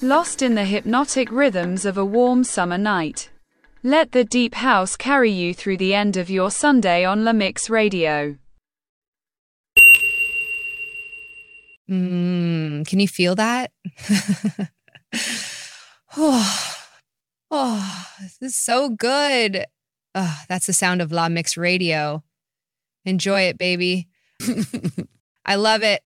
lost in the hypnotic rhythms of a warm summer night. Let the deep house carry you through the end of your Sunday on La Mix Radio. Can you feel that? This is so good. Oh, that's the sound of La Mix Radio. Enjoy it, baby. I love it.